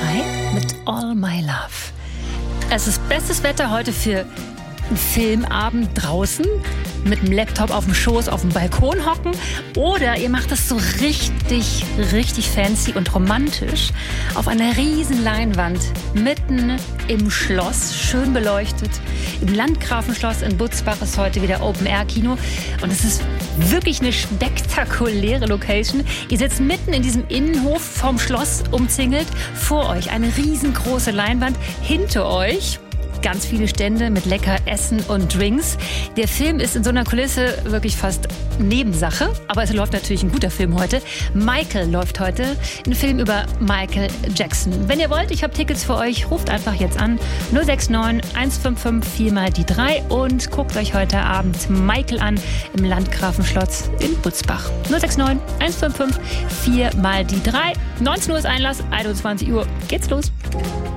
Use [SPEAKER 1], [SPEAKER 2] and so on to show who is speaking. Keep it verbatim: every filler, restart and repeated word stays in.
[SPEAKER 1] drei mit All My Love. Es ist bestes Wetter heute für einen Filmabend draußen, mit dem Laptop auf dem Schoß auf dem Balkon hocken, oder ihr macht das so richtig, richtig fancy und romantisch auf einer riesen Leinwand mitten im Schloss, schön beleuchtet. Im Landgrafenschloss in Butzbach ist heute wieder Open-Air-Kino und es ist wirklich eine spektakuläre Location. Ihr sitzt mitten in diesem Innenhof vom Schloss umzingelt, vor euch eine riesengroße Leinwand, hinter euch ganz viele Stände mit lecker Essen und Drinks. Der Film ist in so einer Kulisse wirklich fast Nebensache, aber es läuft natürlich ein guter Film heute. Michael läuft heute, ein Film über Michael Jackson. Wenn ihr wollt, ich habe Tickets für euch, ruft einfach jetzt an null sechs neun eins fünf fünf vier mal die drei und guckt euch heute Abend Michael an im Landgrafenschloss in Butzbach. null sechs neun eins fünf fünf vier mal die drei. neunzehn Uhr ist Einlass, einundzwanzig Uhr geht's los.